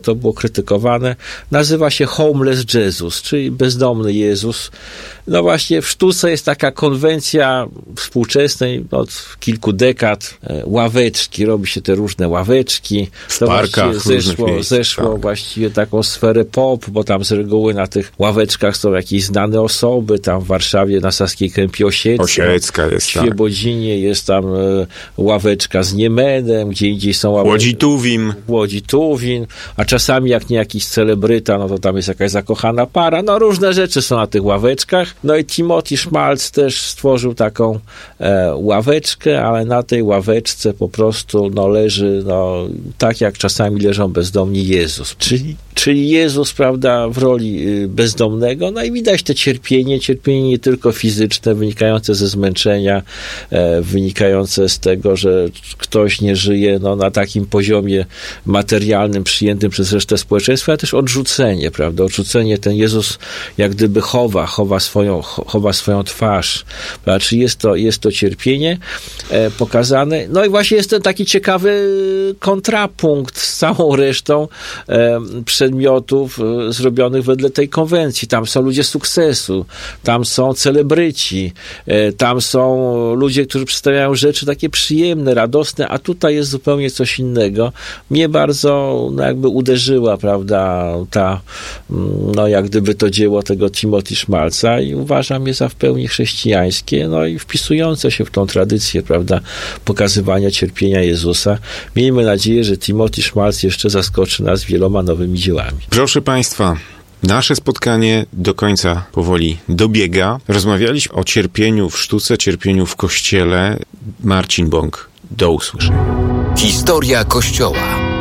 to było krytykowane. Nazywa się Homeless Jesus, czyli bezdomny Jezus. No właśnie w sztuce jest taka konwencja współczesnej od kilku dekad. Ławeczki, robi się te różne ławeczki. W to parkach zeszło tak. właściwie taką sferę pop, bo tam z reguły na tych ławeczkach są jakieś znane osoby. Tam w Warszawie na Saskiej Kępie Osiecka jest, w Świebodzinie jest tam ławeczka z Niemenem, gdzie indziej są Łodzi Tuwim, a czasami jak nie jakiś celebryta, no to tam jest jakaś zakochana para. No różne rzeczy są na tych ławeczkach. No i Timothy Szmalc też stworzył taką ławeczkę, ale na tej ławeczce po prostu leży tak jak czasami leżą bezdomni Jezus. Czyli Jezus, prawda, w roli bezdomnego. No i widać te cierpienie nie tylko fizyczne, wynikające ze zmęczenia, wynikające z tego, że ktoś nie żyje na takim poziomie materialnym, przyjętym przez resztę społeczeństwa, ale też odrzucenie, prawda, odrzucenie. Ten Jezus jak gdyby chowa swoją twarz, prawda? Czyli jest to cierpienie pokazane. No i właśnie jest ten taki ciekawy kontrapunkt z całą resztą przedmiotów zrobionych wedle tej konwencji. Tam są ludzie sukcesu, tam są celebryci, tam są ludzie, którzy przedstawiają rzeczy takie przyjemne, radosne, a tutaj jest zupełnie coś innego. Mnie bardzo jakby uderzyła, prawda, jak gdyby to dzieło tego Timothy Szmalca i uważam je za w pełni chrześcijańskie, i wpisujące się w tą tradycję, prawda, pokazywania cierpienia Jezusa. Miejmy nadzieję, że Timothy Szmalc jeszcze zaskoczy nas wieloma nowymi dziełami. Proszę Państwa, nasze spotkanie do końca powoli dobiega. Rozmawialiśmy o cierpieniu w sztuce, cierpieniu w Kościele. Marcin Bąk, do usłyszenia. Historia Kościoła.